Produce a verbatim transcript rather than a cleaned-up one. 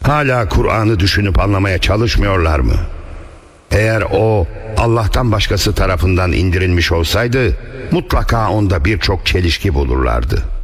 Hala Kur'an'ı düşünüp anlamaya çalışmıyorlar mı? Eğer o Allah'tan başkası tarafından indirilmiş olsaydı mutlaka onda birçok çelişki bulurlardı.